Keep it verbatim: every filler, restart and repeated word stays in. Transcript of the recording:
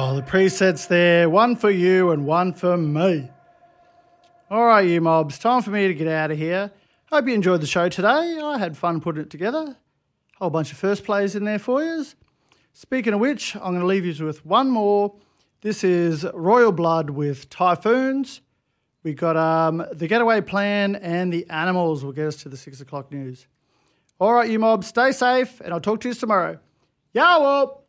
Oh, the presets there. One for you and one for me. All right, you mobs. Time for me to get out of here. Hope you enjoyed the show today. I had fun putting it together. Whole bunch of first plays in there for you. Speaking of which, I'm going to leave you with one more. This is Royal Blood with Typhoons. We got um, The Getaway Plan and The Animals will get us to the six o'clock news. All right, you mobs, stay safe, and I'll talk to you tomorrow. Yow up!